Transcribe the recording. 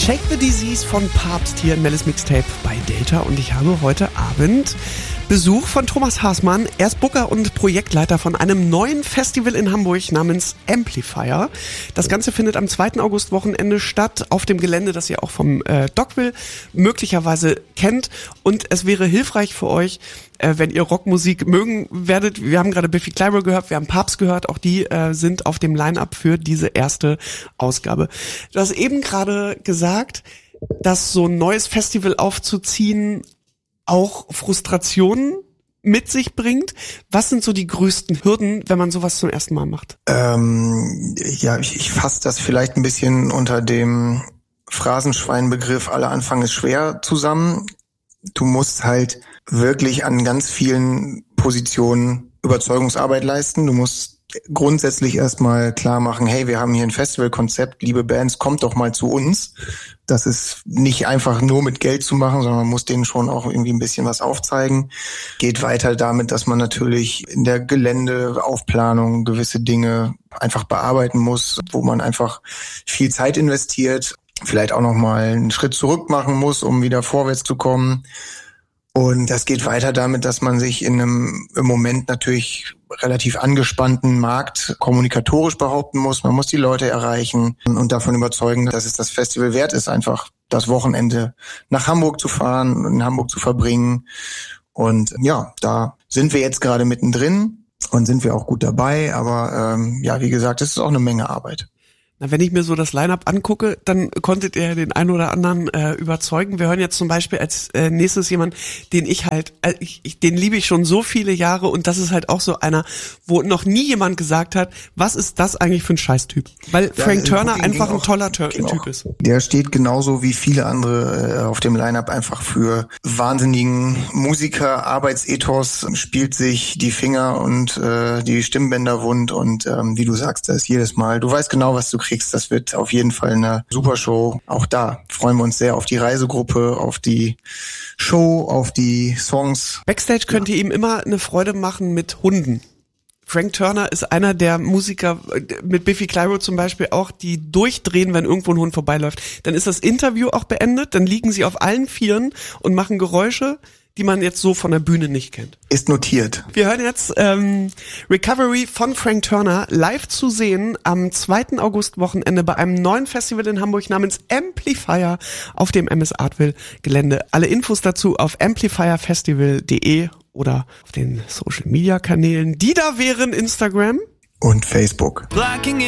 Shake the Disease von Papst hier in Mellis Mixtape bei Delta und ich habe heute Abend Besuch von Thomas Haßmann. Er ist Booker und Projektleiter von einem neuen Festival in Hamburg namens Amplifier. Das Ganze findet am 2. August-Wochenende statt auf dem Gelände, das ihr auch vom Dogville möglicherweise kennt. Und es wäre hilfreich für euch, wenn ihr Rockmusik mögen werdet. Wir haben gerade Biffy Clyro gehört, wir haben Papst gehört. Auch die sind auf dem Line-Up für diese erste Ausgabe. Du hast eben gerade gesagt, dass so ein neues Festival aufzuziehen auch Frustrationen mit sich bringt. Was sind so die größten Hürden, wenn man sowas zum ersten Mal macht? Ich fasse das vielleicht ein bisschen unter dem Phrasenschwein-Begriff aller Anfang ist schwer zusammen. Du musst halt wirklich an ganz vielen Positionen Überzeugungsarbeit leisten. Du musst grundsätzlich erstmal klar machen, hey, wir haben hier ein Festivalkonzept, liebe Bands, kommt doch mal zu uns. Das ist nicht einfach nur mit Geld zu machen, sondern man muss denen schon auch irgendwie ein bisschen was aufzeigen. Geht weiter damit, dass man natürlich in der Geländeaufplanung gewisse Dinge einfach bearbeiten muss, wo man einfach viel Zeit investiert, vielleicht auch nochmal einen Schritt zurück machen muss, um wieder vorwärts zu kommen. Und das geht weiter damit, dass man sich in einem im Moment natürlich relativ angespannten Markt kommunikatorisch behaupten muss. Man muss die Leute erreichen und davon überzeugen, dass es das Festival wert ist, einfach das Wochenende nach Hamburg zu fahren, in Hamburg zu verbringen. Und ja, da sind wir jetzt gerade mittendrin und sind wir auch gut dabei. Aber wie gesagt, es ist auch eine Menge Arbeit. Na, wenn ich mir so das Line-Up angucke, dann konntet ihr den einen oder anderen überzeugen. Wir hören jetzt zum Beispiel als nächstes jemanden, den ich halt, den liebe ich schon so viele Jahre und das ist halt auch so einer, wo noch nie jemand gesagt hat, was ist das eigentlich für ein Scheißtyp? Weil Frank Turner einfach ein toller Typ ist. Der steht genauso wie viele andere auf dem Line-Up einfach für wahnsinnigen Musiker, Arbeitsethos, spielt sich die Finger und die Stimmbänder wund und wie du sagst, da ist jedes Mal, du weißt genau, was du kriegst. Das wird auf jeden Fall eine super Show. Auch da freuen wir uns sehr auf die Reisegruppe, auf die Show, auf die Songs. Backstage könnt ihr ihm immer eine Freude machen mit Hunden. Frank Turner ist einer der Musiker, mit Biffy Clyro zum Beispiel auch, die durchdrehen, wenn irgendwo ein Hund vorbeiläuft. Dann ist das Interview auch beendet, dann liegen sie auf allen Vieren und machen Geräusche, die man jetzt so von der Bühne nicht kennt. Ist notiert. Wir hören jetzt Recovery von Frank Turner live zu sehen am 2. August-Wochenende bei einem neuen Festival in Hamburg namens Amplifier auf dem MS Artville Gelände. Alle Infos dazu auf amplifierfestival.de oder auf den Social-Media-Kanälen, die da wären Instagram und Facebook.